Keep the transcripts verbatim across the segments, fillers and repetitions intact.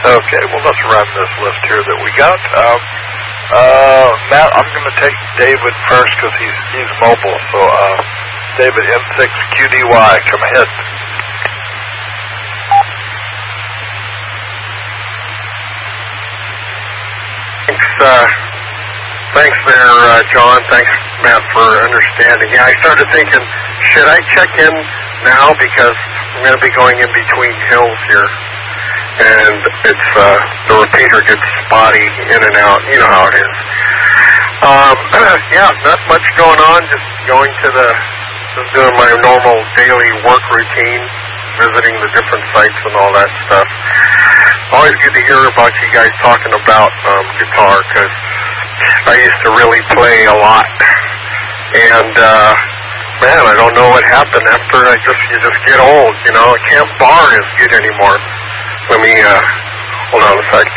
Okay, well, let's run this list here that we got. Um, uh, Matt, I'm going to take David first because he's he's mobile. So, uh, David, M six Q D Y, come ahead. Thanks, uh, thanks there, uh, John. Thanks, Matt, for understanding. Yeah, I started thinking, should I check in now because I'm going to be going in between hills here, and it's uh, the repeater gets spotty in and out. You know how it is. Um, yeah, not much going on. Just going to the, just doing my normal daily work routine, visiting the different sites and all that stuff. Always good to hear about you guys talking about um, guitar, because I used to really play a lot, and uh, man, I don't know what happened after I just you just get old, you know. I can't bar as good anymore. Let me uh, hold on a sec.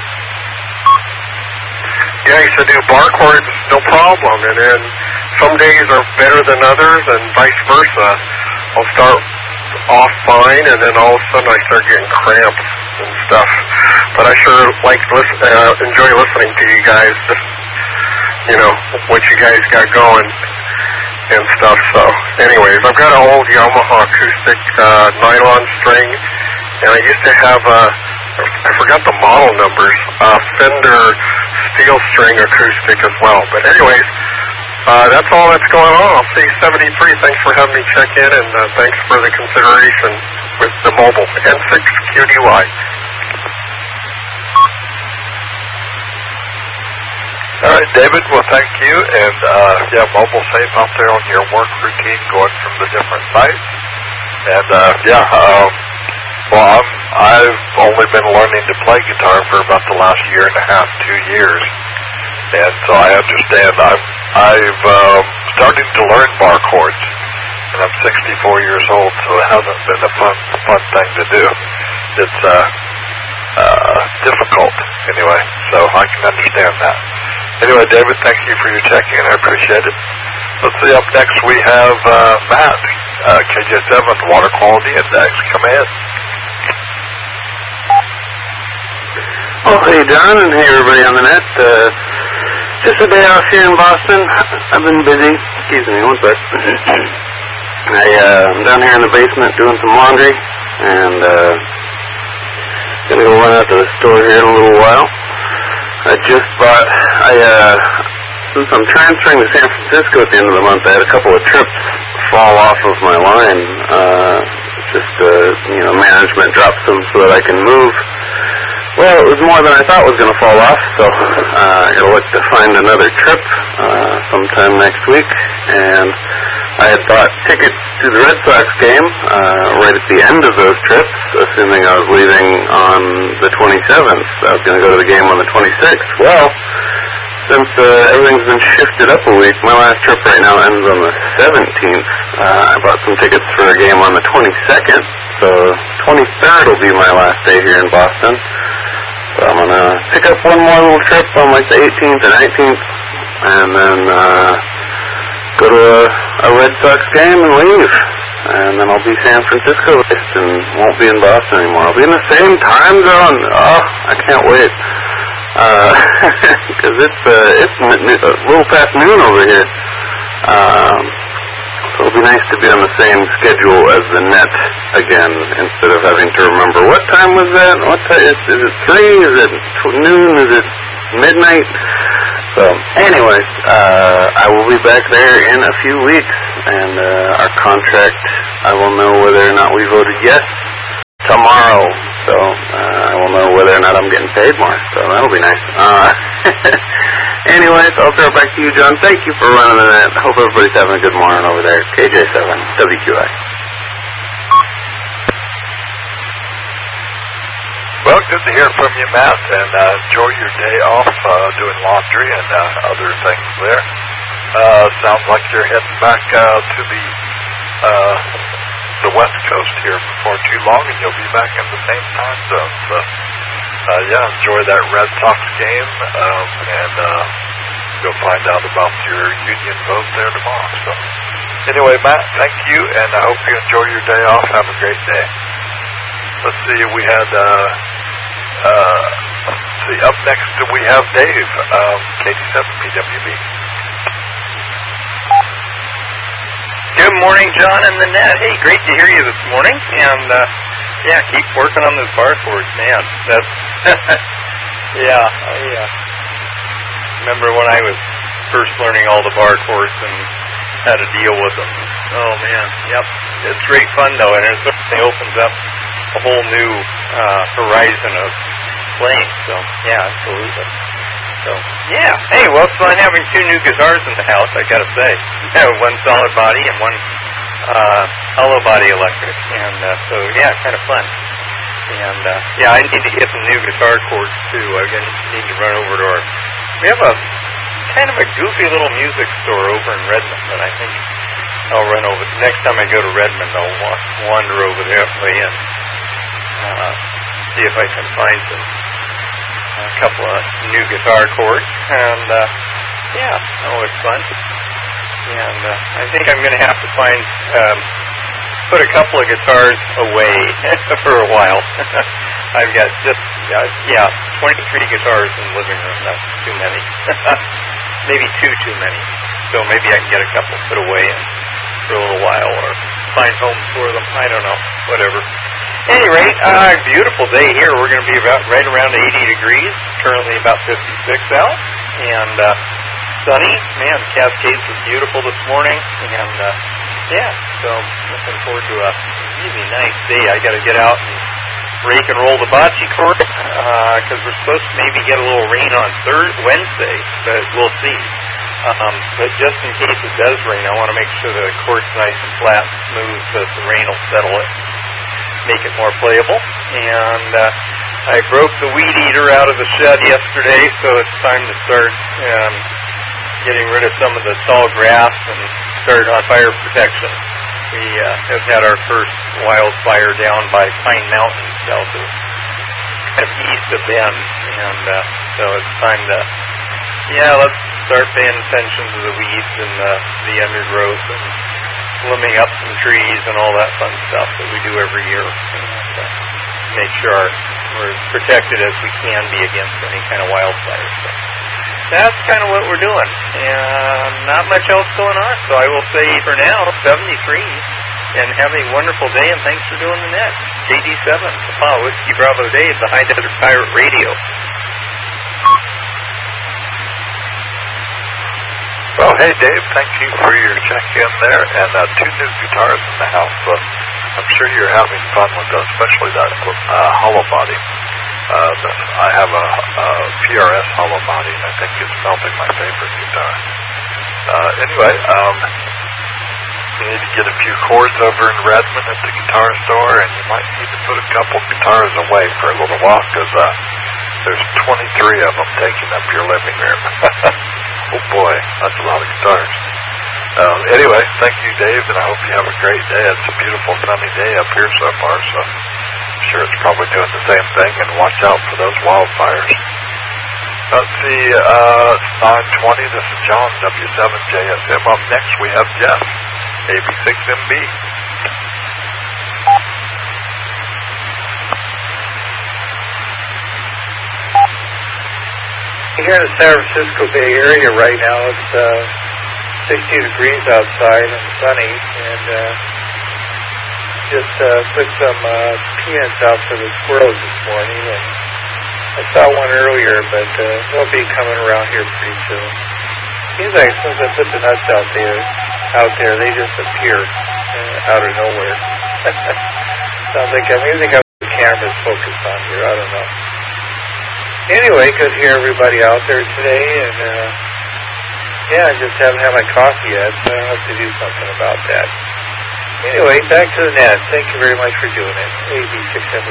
Yeah, I used to do bar chords, no problem, and then some days are better than others, and vice versa. I'll start off fine, and then all of a sudden I start getting cramps and stuff. But I sure like listen, uh, enjoy listening to you guys. Just, you know, what you guys got going and stuff. So, anyways, I've got an old Yamaha acoustic uh, nylon string, and I used to have a, I forgot the model numbers, a Fender steel string acoustic as well. But anyways, uh, that's all that's going on. I'll see seventy-three. Thanks for having me check in, and uh, thanks for the consideration with the mobile M six Q D Y. All right, David, well, thank you. And, uh, yeah, mobile safe out there on your work routine going from the different sites. And, uh, yeah, um, well, I'm, I've only been learning to play guitar for about the last year and a half, two years. And so I understand I'm, I've um, started to learn bar chords. And I'm sixty-four years old, so it hasn't been a fun, fun thing to do. It's, uh, uh, difficult, anyway, so I can understand that. Anyway, David, thank you for your check-in. I appreciate it. Let's see, up next we have uh, Matt, uh, K J seven, Water Quality Index. Come in. Oh, hey, John, and hey, everybody on the net. Uh, just a day off here in Boston. I've been busy. Excuse me, one sec. I, uh, I'm down here in the basement doing some laundry, and uh, gonna go run out to the store here in a little while. I just bought, I, uh, since I'm transferring to San Francisco at the end of the month, I had a couple of trips fall off of my line. Uh, just, uh, you know, management dropped them so that I can move. Well, it was more than I thought was going to fall off, so uh, I gotta look to find another trip uh, sometime next week. And I had bought tickets to the Red Sox game uh, right at the end of those trips, assuming I was leaving on the twenty-seventh. I was going to go to the game on the twenty-sixth. Well, since uh, everything's been shifted up a week, my last trip right now ends on the seventeenth. Uh, I bought some tickets for a game on the twenty-second, so twenty-third will be my last day here in Boston. So I'm going to pick up one more little trip on like the eighteenth or nineteenth, and then uh, go to a, a Red Sox game and leave. And then I'll be San Francisco-based and won't be in Boston anymore. I'll be in the same time zone. Oh, I can't wait. Because uh, it's, uh, it's a little past noon over here. Um, so it'll be nice to be on the same schedule as the net again, instead of having to remember what time was that? What time is, is it three? Is it noon? Is it midnight? So, anyways, uh, I will be back there in a few weeks, and uh, our contract, I will know whether or not we voted yes tomorrow. So, uh, I will know whether or not I'm getting paid more. So, that'll be nice. Uh, anyways, I'll throw it back to you, John. Thank you for running that. I hope everybody's having a good morning over there. K J seven, W Q I. Well, good to hear from you, Matt, and uh, enjoy your day off uh, doing laundry and uh, other things there. Uh, sounds like you're heading back uh, to the uh, the West Coast here before too long, and you'll be back in the same time zone. So, uh, yeah, enjoy that Red Sox game, um, and uh, you'll find out about your union vote there tomorrow. So, anyway, Matt, thank you, and I hope you enjoy your day off. Have a great day. Let's see, we had uh, uh, let's see, up next we have Dave, um, K D seven P W B. Good morning, John and the net. Hey, great to hear you this morning. And, uh, yeah, keep working on those bar chords, man. That's, yeah, I uh, remember when I was first learning all the bar chords and how to deal with them. Oh, man, yep. It's great fun, though, and it certainly opens up a whole new uh, horizon of playing. So, yeah, absolutely. So, yeah. Hey, well, it's fun having two new guitars in the house, I gotta say. One solid body and one uh, hollow body electric. And uh, so, yeah, kind of fun. And, uh, yeah, I need to get some new guitar chords, too. I need to run over to our... We have a kind of a goofy little music store over in Redmond, and I think I'll run over... Next time I go to Redmond, I'll wa- wander over there and uh, see if I can find some... a couple of new guitar chords, and uh, yeah, always fun. And uh, I think I'm going to have to find, um, put a couple of guitars away for a while. I've got just, uh, yeah, twenty-three guitars in the living room. That's too many. Maybe two too many. So maybe I can get a couple put away and, for a little while, or find homes for them. I don't know. Whatever. At any rate, uh, beautiful day here. We're going to be about right around eighty degrees. Currently about fifty-six out. And uh, sunny. Man, the Cascades was beautiful this morning. And, uh, yeah, so looking forward to a really nice day. I got to get out and rake and roll the bocce court because uh, we're supposed to maybe get a little rain on Thursday, Wednesday, but we'll see. Um, but just in case it does rain, I want to make sure the court's nice and flat and smooth so that the rain will settle it, make it more playable. And uh, I broke the weed eater out of the shed yesterday, so it's time to start um, getting rid of some of the tall grass and start on fire protection. We uh, have had our first wildfire down by Pine Mountain, south of, kind of east of Bend, and uh, so it's time to, yeah, let's start paying attention to the weeds and uh, the undergrowth and limbing up some trees and all that fun stuff that we do every year, and uh, make sure we're as protected as we can be against any kind of wildfire. So that's kind of what we're doing, and not much else going on. So I will say for now, seventy-three, and have a wonderful day, and thanks for doing the net. K D seven, Papa Whiskey Bravo Dave, the High Desert Pirate Radio. Well, hey, Dave, thank you for your check-in there, and uh, two new guitars in the house. So I'm sure you're having fun with those, especially that uh, hollow body. Uh, the, I have a, a P R S hollow body, and I think it's probably my favorite guitar. Uh, anyway, um, you need to get a few chords over in Redmond at the guitar store, and you might need to put a couple guitars away for a little while, because uh, there's twenty-three of them taking up your living room. Oh boy, that's a lot of guitars. Um, anyway, thank you, Dave, and I hope you have a great day. It's a beautiful sunny day up here so far, so I'm sure it's probably doing the same thing, and watch out for those wildfires. Let's see, uh, it's nine twenty, this is John, W seven J S M. Up next we have Jeff, A B six M B. Here in the San Francisco Bay Area right now, it's uh, sixty degrees outside and sunny, and uh, just uh, put some uh, peanuts out for the squirrels this morning, and I saw one earlier, but uh, they'll be coming around here pretty soon. Seems like as soon as I put the nuts out there, out there, they just appear uh, out of nowhere. Sounds like I mean, I think I have the cameras focused on here. I don't know. Anyway, good to hear everybody out there today, and uh, yeah, I just haven't had my coffee yet, so I'll have to do something about that. Anyway, back to the net. Thank you very much for doing it. A B six M B.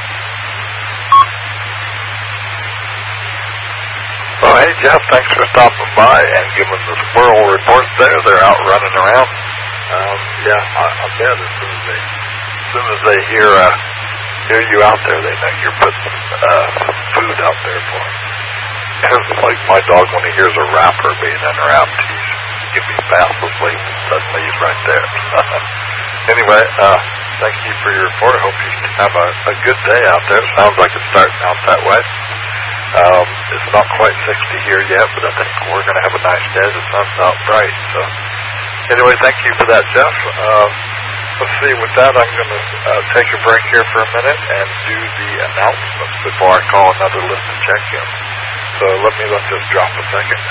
Well, hey, Jeff, thanks for stopping by and giving the squirrel report there. They're out running around. Um, yeah, I, I bet as soon as they, as soon as they hear, uh, hear you out there, they know you're putting uh, some food out there for them. It's like my dog, when he hears a wrapper being unwrapped, he's, he'll be fast asleep, and suddenly he's right there. Anyway, uh, thank you for your report. I hope you have a, a good day out there. It sounds like it's starting out that way. Um, it's not quite sixty here yet, but I think we're going to have a nice day. The sun's out bright. So, anyway, thank you for that, Jeff. Uh, let's see. With that, I'm going to uh, take a break here for a minute and do the announcements before I call another list to check in. So let me let this drop a second.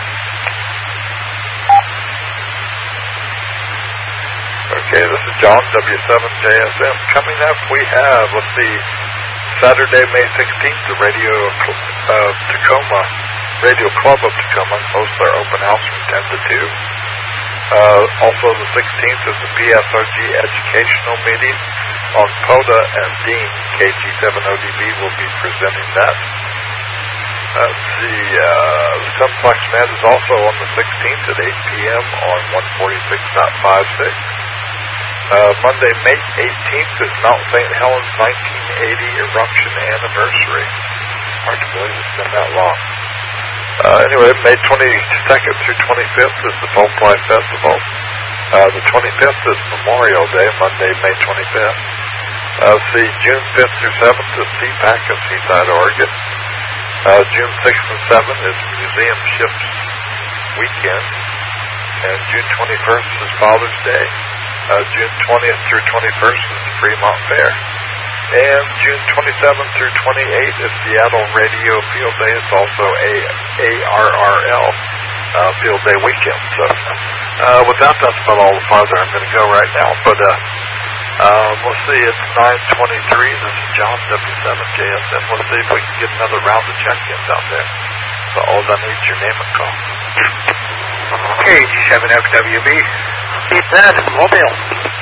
Okay, this is John, W seven J S M. Coming up, we have, let's see, Saturday, May sixteenth, the Radio uh, Tacoma, Radio Club of Tacoma hosts their open house from ten to two. Uh, also, the sixteenth is the P S R G Educational Meeting on P O D A and Dean. K G seven O D B will be presenting that. Uh, let's see, uh, the Sunflex Med is also on the sixteenth at eight p.m. on one forty-six point five six. Uh, Monday, May eighteenth is Mount Saint Helens nineteen eighty eruption anniversary. Hard to believe it's been that long. Uh, anyway, May twenty-second through twenty-fifth is the Bowfly Festival. Uh, the twenty-fifth is Memorial Day, Monday, May twenty-fifth. Uh, see, June fifth through seventh is C PAC in Seaside, Oregon. Uh, June sixth and seventh is Museum Ships Weekend. And June twenty-first is Father's Day. Uh, June twentieth through twenty-first is the Fremont Fair. And June twenty-seventh through twenty-eighth is Seattle Radio Field Day. It's also a A R R L uh, Field Day weekend. So uh, with that, that's about all the farther I'm going to go right now. But uh, uh, we'll see, it's nine twenty-three. This is John, W seven J S M. Let's see if we can get another round of check-ins out there. So all I need is your name and call. K G seven F W B. Keep that, Mobile.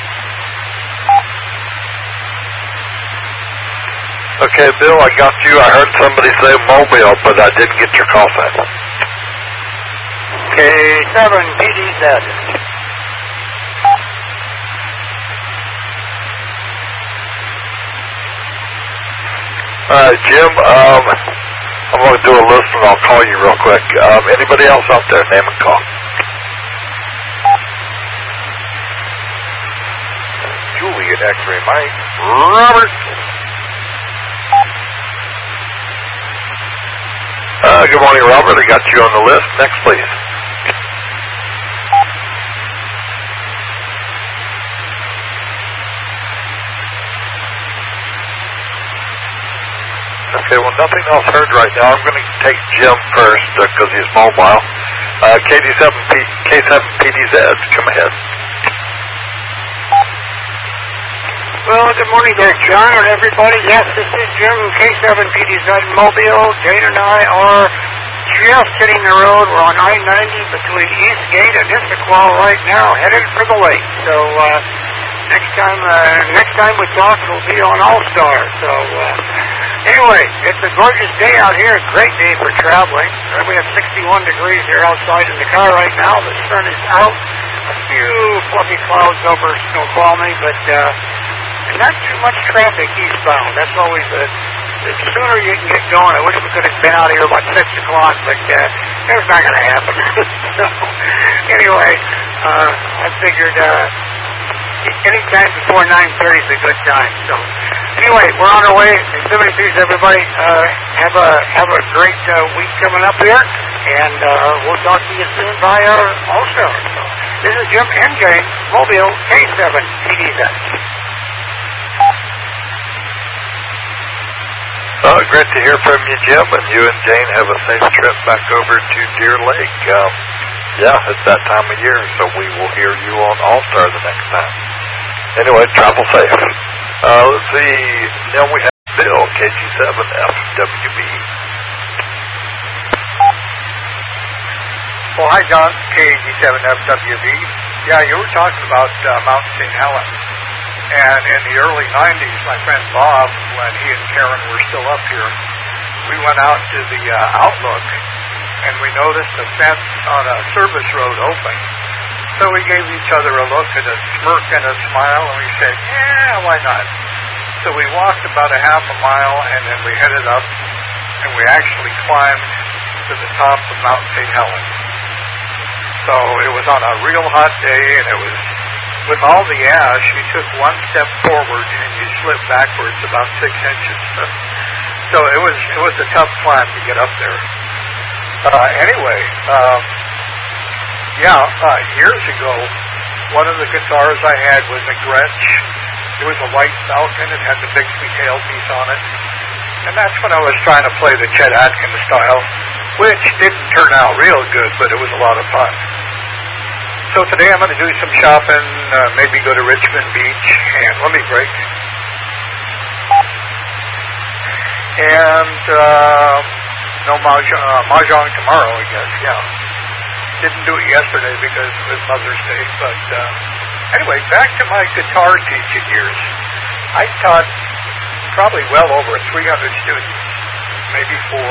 Okay, Bill, I got you. I heard somebody say Mobile, but I didn't get your call sign. K seven P D Z. All right, Jim, um, I'm going to do a list and I'll call you real quick. Um, anybody else out there, name and call. Juliet X-Ray Mike. Robert. Uh, good morning, Robert. I got you on the list. Next, please. Okay, well, nothing else heard right now. I'm going to take Jim first because uh, he's mobile. Uh, K D seven P, K seven P D Z, come ahead. Well, good morning there, John, and everybody. Yes, this is Jim, K seven P D Z Mobile. Jane and I are just hitting the road. We're on I ninety between Eastgate and Issaquah right now, headed for the lake. So uh, next time, uh, next time we talk, it'll be on All-Star. So uh, anyway, it's a gorgeous day out here. A great day for traveling. Uh, we have sixty-one degrees here outside in the car right now. The sun is out. A few fluffy clouds over Snoqualmie, but uh, not too much traffic eastbound. That's always the, the sooner you can get going. I wish we could have been out here about six o'clock, but uh, that's not going to happen. So, anyway, uh, I figured uh, any time before nine thirty is a good time. So, anyway, we're on our way. Exhibit B's, everybody. Uh, have a have a great uh, week coming up here, and uh, we'll talk to you soon via All-Star. So, this is Jim and Jane, Mobile K seven P D Z. Uh, great to hear from you, Jim, and you and Jane have a safe trip back over to Deer Lake. Um, yeah, it's that time of year, so we will hear you on All-Star the next time. Anyway, travel safe. Uh, let's see, now we have Bill, K G seven F W B. Well, hi, John, K G seven F W B. Yeah, you were talking about uh, Mount Saint Helens. And in the early nineties, my friend Bob, when he and Karen were still up here, we went out to the uh, Outlook, and we noticed a fence on a service road open. So we gave each other a look and a smirk and a smile, and we said, yeah, why not? So we walked about a half a mile, and then we headed up, and we actually climbed to the top of Mount Saint Helens. So it was on a real hot day, and it was with all the ash, you took one step forward and you slipped backwards about six inches. So it was it was a tough climb to get up there. Uh, anyway, um, yeah, uh, years ago, one of the guitars I had was a Gretsch. It was a white Falcon. It had the Bixby tailpiece on it. And that's when I was trying to play the Chet Atkins style, which didn't turn out real good, but it was a lot of fun. So today I'm going to do some shopping, uh, maybe go to Richmond Beach, and let me break. And uh, no mahjong, uh, mahjong tomorrow, I guess, yeah. Didn't do it yesterday because it was Mother's Day, but uh, anyway, back to my guitar teaching years. I taught probably well over three hundred students, maybe four.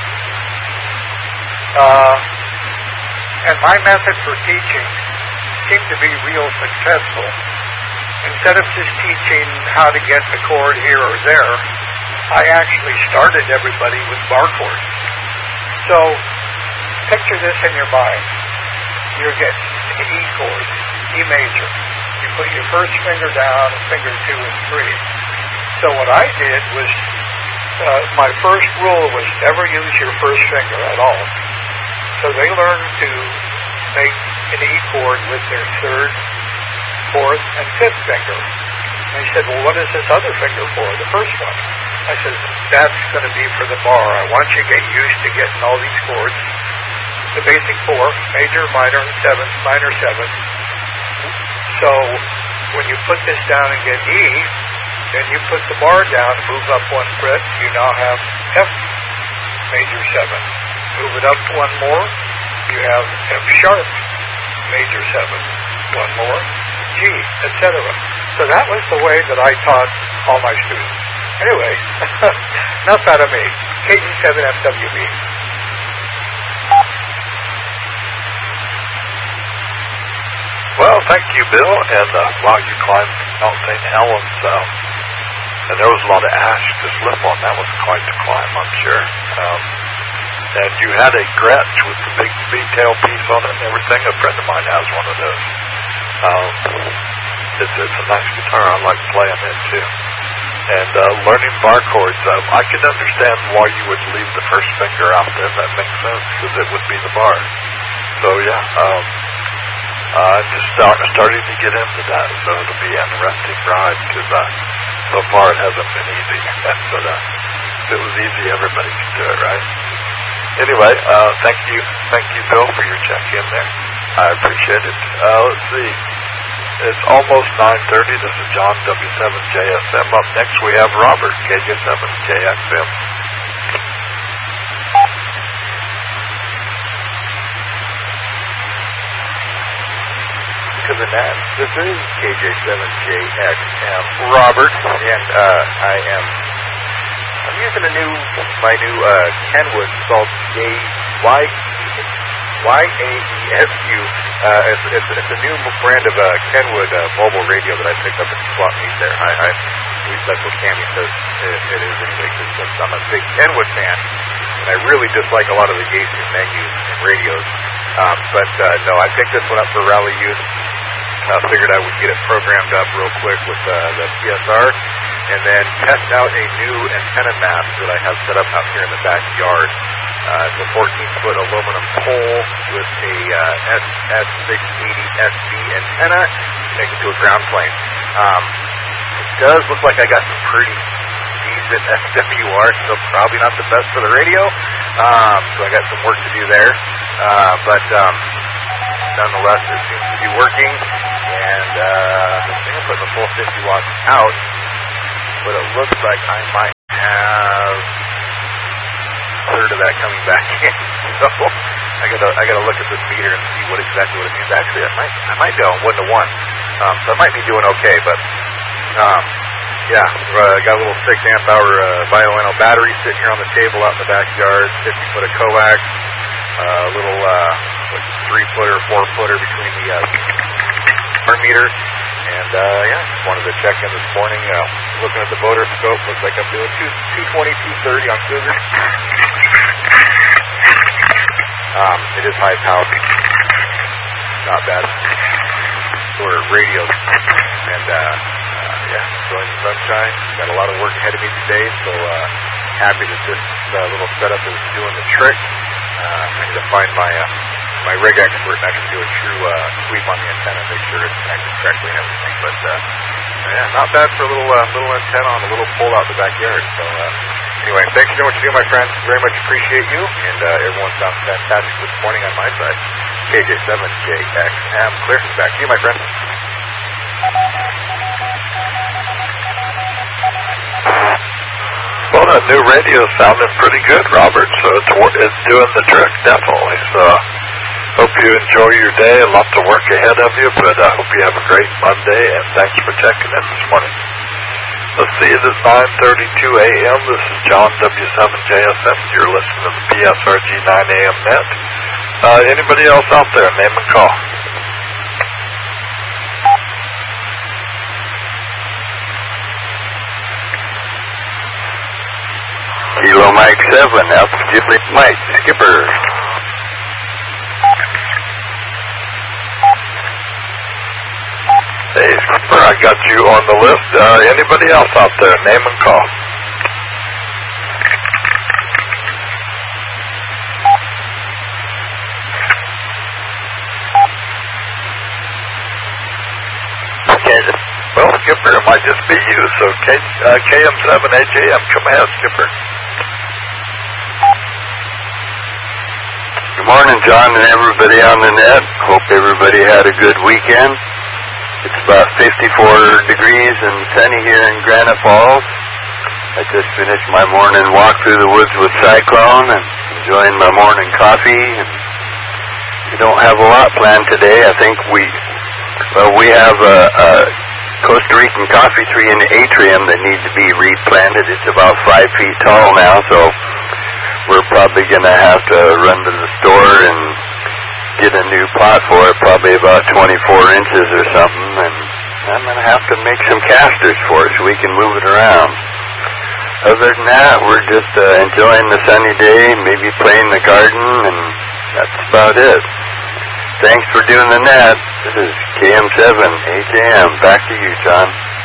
Uh, and my method for teaching seemed to be real successful. Instead of just teaching how to get the chord here or there, I actually started everybody with bar chords. So, picture this in your mind. You're getting an E chord, E major. You put your first finger down, finger two and three. So what I did was, uh, my first rule was never use your first finger at all. So they learned to make an E chord with their third, fourth, and fifth finger. And they said, well, what is this other finger for, the first one? I said, that's going to be for the bar. I want you to get used to getting all these chords. The basic four, major, minor, seventh, minor, seventh. So when you put this down and get E, then you put the bar down, move up one fret, you now have F major seven. Move it up one more, you have F sharp major seven. One more, G, et cetera. So that was the way that I taught all my students. Anyway, enough out of me. K G seven F W B. Well, thank you, Bill. And uh, wow, you climbed Mount Saint Helens, um, and there was a lot of ash to slip on. That was quite the climb, I'm sure. Um, and you had a Gretsch with the big B tail piece on it and everything. A friend of mine has one of those. Um, it's, it's a nice guitar. I like playing it too. And uh, learning bar chords, um, I can understand why you would leave the first finger out there. That makes sense because it would be the bar. So yeah. Um, Uh, I'm just start, starting to get into that, so it'll be an interesting ride, because uh, so far it hasn't been easy. But uh, if it was easy, everybody could do it, right? Anyway, uh, thank you, thank you, Bill, for your check-in there. I appreciate it. Uh, let's see. It's almost nine thirty. This is John, W seven J S M. Up next, we have Robert, K J seven J X M. To the net. This is K J seven J X M Robert, and uh, I am I'm using a new my new uh, Kenwood called Y Y A E S Q. Uh, it's, it's it's a new brand of uh, Kenwood uh, mobile radio that I picked up at Swap Meet there. I, I at least that's what Cammy says it, it is anyway. Because I'm a big Kenwood fan, and I really dislike a lot of the Yaesu menus and radios. Um, but uh, no, I picked this one up for Rally Youth. I uh, figured I would get it programmed up real quick with uh, the P S R, and then test out a new antenna mast that I have set up out here in the backyard. Uh, it's a fourteen foot aluminum pole with a uh, S S six eighty S B antenna connected to a ground plane. Um, it does look like I got some pretty decent S W R, so probably not the best for the radio. Um, so I got some work to do there, uh, but um, nonetheless, it seems to be working. And uh, I'm going to put the full fifty watts out, but it looks like I might have a third of that coming back in. So I gotta I gotta look at this meter and see what exactly what it means. Actually, I might I might be on one to one, um, so I might be doing okay. But um, yeah, uh, got a little six amp hour uh, Bioenno battery sitting here on the table out in the backyard. Fifty foot of coax, a uh, little uh, three footer, four footer between the uh, meter, and uh, yeah, just wanted to check in this morning. Uh, looking at the motor scope, looks like I'm doing two twenty, two thirty on scissors. Um, it is high power, not bad. outdoor radios. And, uh, uh, yeah, enjoying the sunshine. Got a lot of work ahead of me today, so uh, happy that this uh, little setup is doing the trick. Uh, I need to find my uh, my rig expert and actually do a true uh, sweep on the antenna, make sure it's connected correctly and everything. But, uh, yeah, not bad for a little uh, little antenna on a little pole out in the backyard. So, uh, anyway, thanks for what you do, my friends. Very much appreciate you. And uh, everyone sounds fantastic this morning on my side. K J seven J X M. Clear. Back to you, my friend. Well, that new radio is sounding pretty good, Robert, so it's, it's doing the trick, definitely. So hope you enjoy your day. A lot to work ahead of you, but I hope you have a great Monday, and thanks for checking in this morning. Let's see, it is nine thirty-two a m This is John W seven J S M. You're listening to the P S R G nine a m net. Uh, anybody else out there? Name and call. Kilo Mike seven, Alpha Juliet Mike, Skipper. Hey, Skipper, I got you on the list. Uh, anybody else out there? Name and call. Okay. Well, Skipper, it might just be you. So K, uh, K M seven H A M, come ahead, Skipper. Good morning, John, and everybody on the net. Hope everybody had a good weekend. It's about fifty-four degrees and sunny here in Granite Falls. I just finished my morning walk through the woods with Cyclone and enjoying my morning coffee. And we don't have a lot planned today. I think we, well, we have a, a Costa Rican coffee tree in the atrium that needs to be replanted. It's about five feet tall now, so we're probably going to have to run to the store and get a new pot for it, probably about twenty-four inches or something, and I'm going to have to make some casters for it so we can move it around. Other than that, we're just uh, enjoying the sunny day, maybe playing the garden, and that's about it. Thanks for doing the net. This is K M seven H A M. Back to you, John.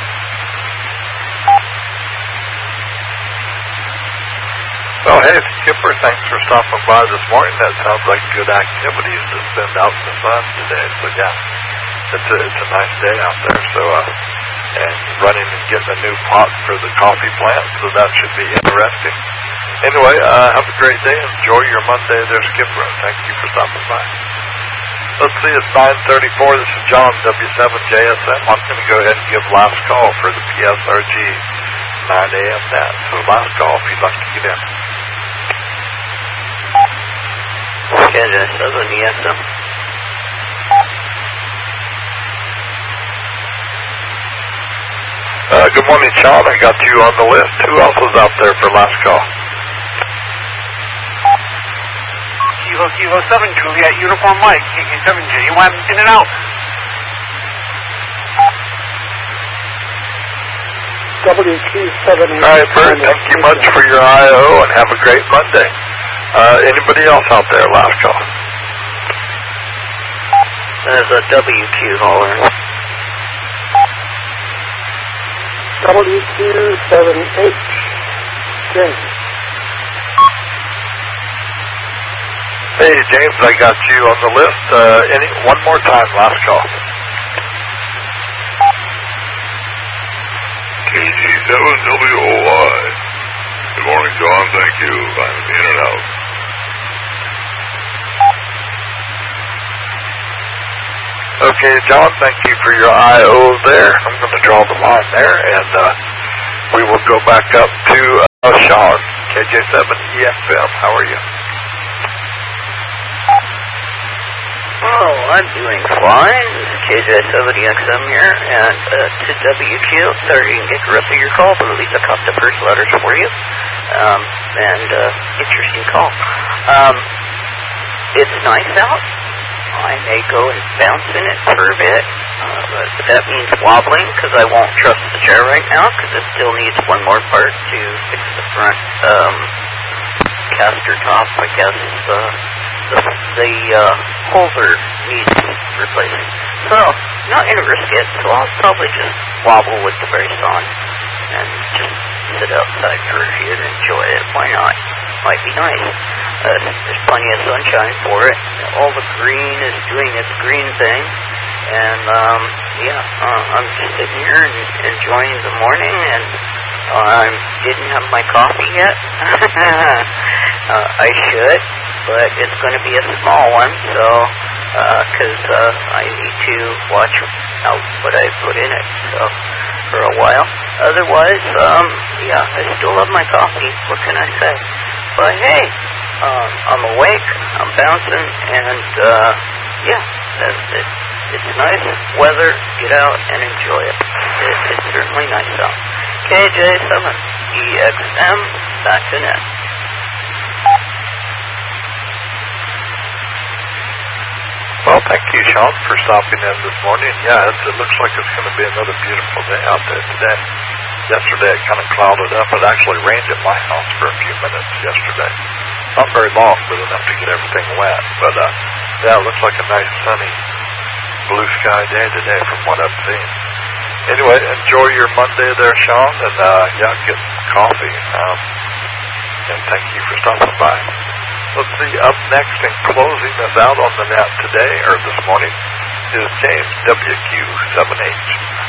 Oh, hey, Skipper, thanks for stopping by this morning. That sounds like good activities to spend out in the sun today. So, yeah, it's a, it's a nice day out there. So, uh, and running and getting a new pot for the coffee plant, so that should be interesting. Anyway, uh, have a great day. Enjoy your Monday there, Skipper, and thank you for stopping by. Let's see, it's nine thirty-four. This is John W seven J S M. I'm going to go ahead and give last call for the P S R G nine a m net. So, last call if you'd like to get in. Canada seven E S M. Uh, good morning, Sean. I got you on the list. Who else was out there for last call? Kilo Kilo seven Juliet Uniform Mike, K K seven J U M, in and out. W Q seven. All right, Bert, thank you much for your I O, and have a great Monday. Uh, anybody else out there, last call? There's a W Q hauler. W Q seven H James. Hey, James, I got you on the list. Uh, any one more time, last call. K G seven W O Y. Good morning, John. Thank you. I'm in and out. Okay, John, thank you for your I O there. I'm going to draw the line there, and uh, we will go back up to uh, Sean, K J seven E F M. How are you? Oh, I'm doing fine. This is K J seven E X M here, and uh, to W Q. Sorry you didn't get the rest of your call, but at least I caught the first letters for you. Um, and uh, interesting call. Um, it's nice out. I may go and bounce in it for a bit, uh, but that means wobbling because I won't trust the chair right now because it still needs one more part to fix the front um, caster top, I guess. Uh, the the uh, holder needs replacing. So, not in a risk yet, so I'll probably just wobble with the brace on and just sit outside for a few and enjoy it. Why not? Might be nice. Uh, there's plenty of sunshine for it. All the green is doing its green thing. And, um, yeah, uh, I'm just sitting here and enjoying the morning, and I didn't have my coffee yet. uh, I should, but it's going to be a small one, so, because uh, uh, I need to watch out what I put in it, so, for a while. Otherwise, um, yeah, I still love my coffee. What can I say? But, hey, um, I'm awake, I'm bouncing, and, uh, yeah, that's it. It's nice weather, get out and enjoy it. it it's certainly nice out. K J seven E X M, back to net. Well, thank you, Sean, for stopping in this morning. Yeah, it's, it looks like it's going to be another beautiful day out there today. Yesterday it kind of clouded up. It actually rained at my house for a few minutes yesterday. Not very long, but enough to get everything wet. But, uh, yeah, it looks like a nice sunny blue sky day today from what I've seen. Anyway, enjoy your Monday there, Sean, and uh, yeah, get some coffee. Um, and thank you for stopping by. Let's see, up next and closing us out on the net today, or this morning, is James W Q seven H.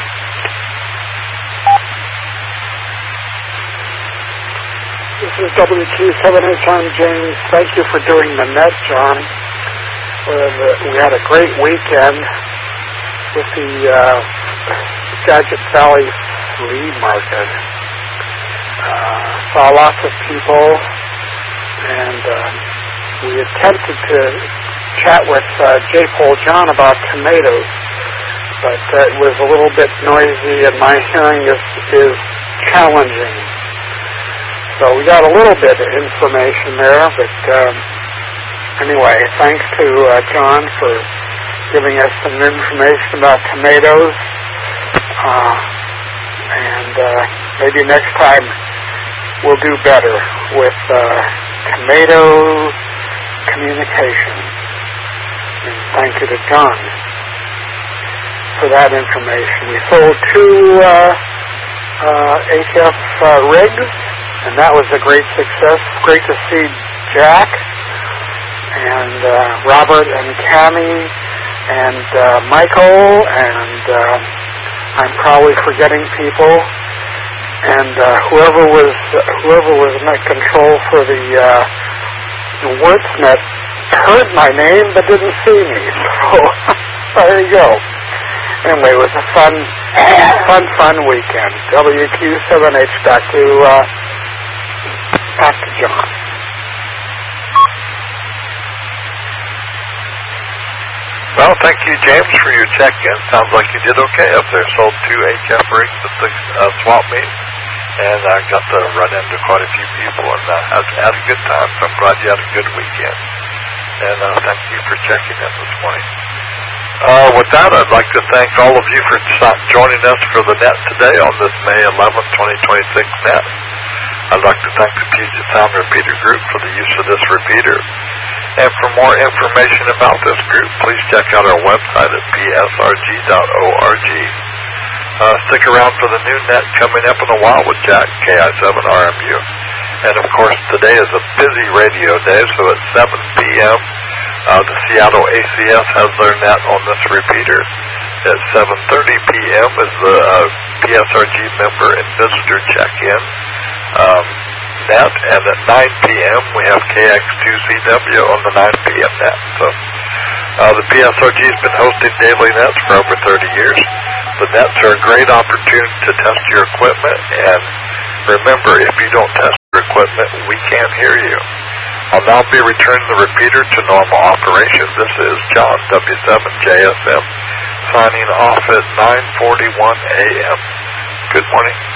This is W Q seven H. I'm James. Thank you for doing the net, John. We had a great weekend with the uh, Skagit Valley Flea Market. Uh, saw lots of people, and uh, we attempted to chat with uh, J. Paul John about tomatoes, but uh, it was a little bit noisy, and my hearing is, is challenging. So we got a little bit of information there, but um, anyway, thanks to uh, John for giving us some information about tomatoes. Uh, and uh, maybe next time we'll do better with uh, tomato communication. And thank you to John for that information. We sold two uh, uh, H F uh, rigs, and that was a great success. Great to see Jack and uh, Robert and Cammie and uh, Michael, and uh, I'm probably forgetting people, and uh, whoever was whoever was net control for the uh, WordNet heard my name but didn't see me. So there you go. Anyway, it was a fun, fun, fun weekend. W Q seven H, back to uh, back to John. Well, thank you, James, for your check-in. Sounds like you did okay up there. Sold two H F rigs at the uh, swap meet, and I uh, got to run into quite a few people, and uh, had, had a good time. So I'm glad you had a good weekend. And uh, thank you for checking in this morning. Uh, with that, I'd like to thank all of you for joining us for the net today on this May eleventh, twenty twenty-six net. I'd like to thank the Puget Sound Repeater Group for the use of this repeater. And for more information about this group, please check out our website at p s r g dot org. Uh, stick around for the new net coming up in a while with Jack, K I seven R M U. And of course, today is a busy radio day, so at seven p.m., uh, the Seattle A C S has their net on this repeater. At seven thirty p.m. is the uh, P S R G member and visitor check-in um, net, and at nine p.m. we have K X two C W on the nine p.m. net. So uh, the P S R G has been hosting daily nets for over thirty years. The nets are a great opportunity to test your equipment, and remember, if you don't test your equipment, we can't hear you. I'll now be returning the repeater to normal operation. This is John, W seven J S M, signing off at nine forty-one a.m. Good morning.